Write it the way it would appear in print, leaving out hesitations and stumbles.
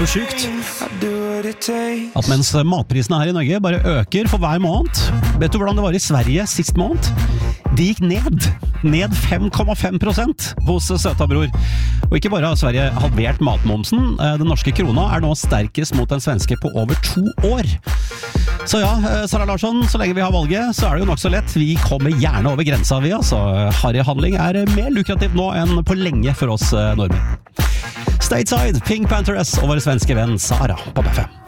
så sykt at mens matprisene her i Norge bare øker for hver måned, vet du hvordan det var i Sverige sist måned? De gikk ned 5,5% hos søta bror. Og ikke bare har Sverige halvert matmomsen, den norske krona er nå sterkest mot den svenske på over 2 år. Så ja, Sara Larsson, så lenge vi har valget, så er det jo nok så lett. Vi kommer gjerne over grensa vi, altså. Harryhandling er mer lukrativt nå enn på lenge for oss nordmenn. Stateside, Pink Panthers og vår svenske venn Sara på BFM.